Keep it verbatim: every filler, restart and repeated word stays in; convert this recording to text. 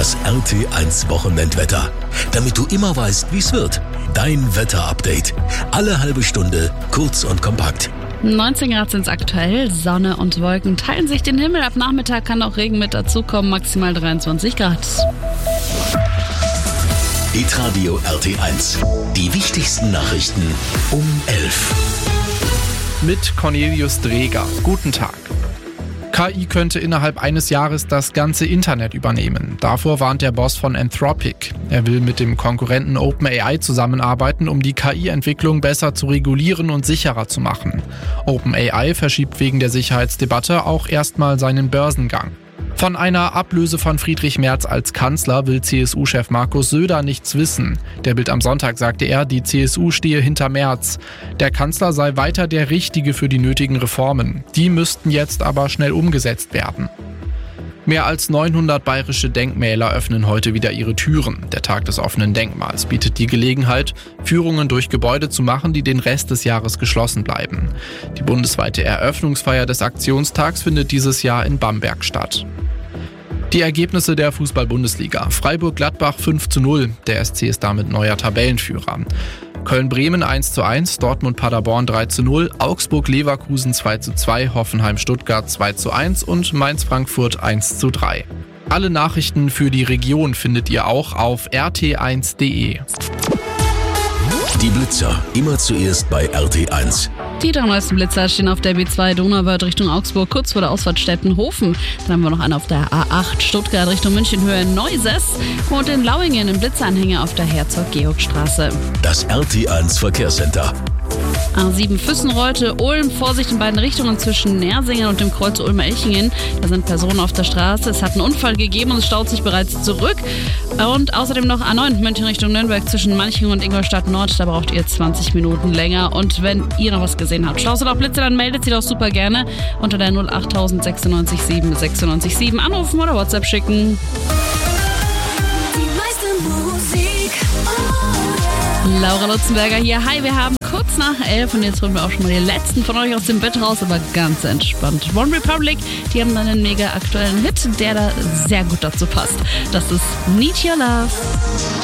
Das R T eins Wochenendwetter. Damit du immer weißt, wie es wird. Dein Wetterupdate. Alle halbe Stunde, kurz und kompakt. neunzehn Grad sind es aktuell, Sonne und Wolken teilen sich den Himmel. Ab Nachmittag kann auch Regen mit dazukommen, maximal dreiundzwanzig Grad. Hitradio R T eins. Die wichtigsten Nachrichten um elf. Mit Cornelius Dreger. Guten Tag. K I könnte innerhalb eines Jahres das ganze Internet übernehmen. Davor warnt der Boss von Anthropic. Er will mit dem Konkurrenten OpenAI zusammenarbeiten, um die K I-Entwicklung besser zu regulieren und sicherer zu machen. OpenAI verschiebt wegen der Sicherheitsdebatte auch erstmal seinen Börsengang. Von einer Ablöse von Friedrich Merz als Kanzler will C S U-Chef Markus Söder nichts wissen. Der Bild am Sonntag sagte er, die C S U stehe hinter Merz. Der Kanzler sei weiter der Richtige für die nötigen Reformen. Die müssten jetzt aber schnell umgesetzt werden. Mehr als neunhundert bayerische Denkmäler öffnen heute wieder ihre Türen. Der Tag des offenen Denkmals bietet die Gelegenheit, Führungen durch Gebäude zu machen, die den Rest des Jahres geschlossen bleiben. Die bundesweite Eröffnungsfeier des Aktionstags findet dieses Jahr in Bamberg statt. Die Ergebnisse der Fußball-Bundesliga. Freiburg-Gladbach fünf zu null. Der S C ist damit neuer Tabellenführer. Köln-Bremen eins zu eins, Dortmund-Paderborn drei zu null, Augsburg-Leverkusen zwei zu zwei, Hoffenheim-Stuttgart zwei zu eins und Mainz-Frankfurt eins zu drei. Alle Nachrichten für die Region findet ihr auch auf r t eins punkt d e. Die Blitzer, immer zuerst bei R T eins. Die drei neuesten Blitzer stehen auf der B zwei Donauwörth Richtung Augsburg, kurz vor der Ausfahrt Stettenhofen. Dann haben wir noch einen auf der A acht Stuttgart Richtung Münchenhöhe Neuses und in Lauingen einen Blitzanhänger auf der Herzog-Georg-Straße. Das R T eins Verkehrscenter. A sieben Füssenreuth, Ulm, Vorsicht in beiden Richtungen zwischen Nersingen und dem Kreuz Ulmer-Elchingen. Da sind Personen auf der Straße. Es hat einen Unfall gegeben und es staut sich bereits zurück. Und außerdem noch A neun München Richtung Nürnberg zwischen Manching und Ingolstadt Nord. Da braucht ihr zwanzig Minuten länger. Und wenn ihr noch was gesehen habt, Staus oder auch Blitze, dann meldet sie doch super gerne unter der null acht sechsundneunzig sieben sechsundneunzig sieben anrufen oder WhatsApp schicken. Laura Lutzenberger hier. Hi, wir haben kurz nach elf und jetzt holen wir auch schon mal die letzten von euch aus dem Bett raus, aber ganz entspannt. One Republic, die haben dann einen mega aktuellen Hit, der da sehr gut dazu passt. Das ist Need Your Love.